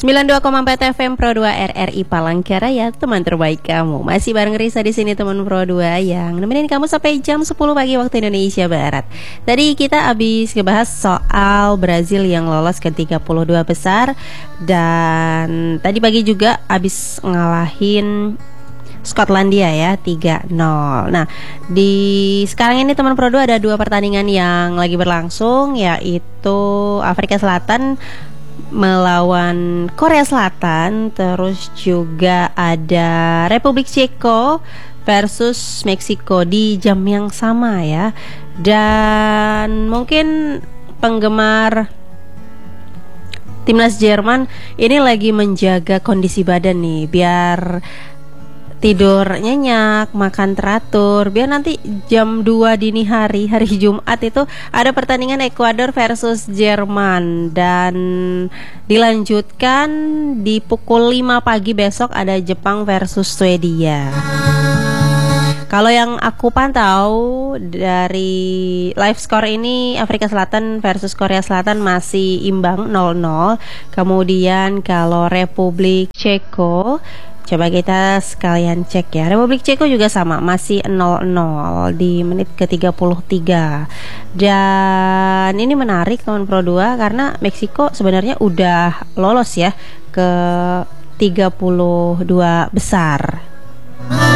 92,4 FM Pro 2 RRI Palangkaraya, teman terbaik kamu. Masih bareng Risa di sini, teman Pro 2 yang nemenin kamu sampai jam 10 pagi waktu Indonesia Barat. Tadi kita habis ngebahas soal Brazil yang lolos ke 32 besar, dan tadi pagi juga habis ngalahin Skotlandia ya 3-0. Nah, di sekarang ini teman Pro 2 ada dua pertandingan yang lagi berlangsung, yaitu Afrika Selatan melawan Korea Selatan, terus juga ada Republik Ceko versus Meksiko di jam yang sama ya. Dan mungkin penggemar timnas Jerman ini lagi menjaga kondisi badan nih, biar tidur nyenyak, makan teratur, biar nanti jam 2 dini hari Jumat itu ada pertandingan Ekuador versus Jerman, dan dilanjutkan di pukul 5 pagi besok ada Jepang versus Swedia. Kalau yang aku pantau dari live score ini, Afrika Selatan versus Korea Selatan masih imbang 0-0. Kemudian kalau Republik Ceko, coba kita sekalian cek ya. Republik Ceko juga sama, masih 0-0 di menit ke-33. Dan ini menarik teman Pro 2 karena Meksiko sebenarnya udah lolos ya ke 32 besar.